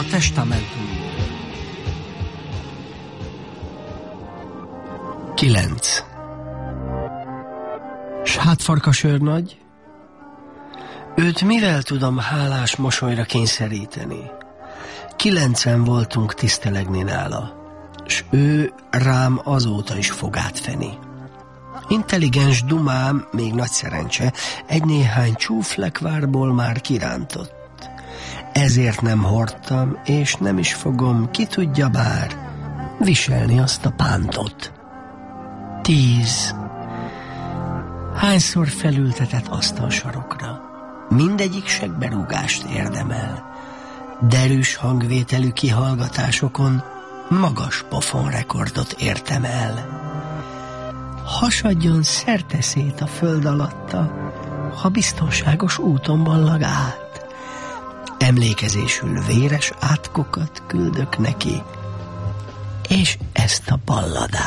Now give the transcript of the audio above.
A testamentum. 9. S hát Farkas őrnagy, őt mivel tudom hálás mosolyra kényszeríteni? 90 voltunk tisztelegni nála, s ő rám azóta is fog átfeni. Intelligens dumám, még nagy szerencse, egy-néhány csúflekvárból már kirántott. Ezért nem hordtam, és nem is fogom, ki tudja bár, viselni azt a pántot. 10. Hányszor felültetett asztalsarokra, mindegyik segberúgást érdemel. Derűs hangvételű kihallgatásokon magas pofonrekordot értem el. Hasadjon szerteszét a föld alatta, ha biztonságos úton ballag át. Emlékezésül véres átkokat küldök neki, és ezt a balladát.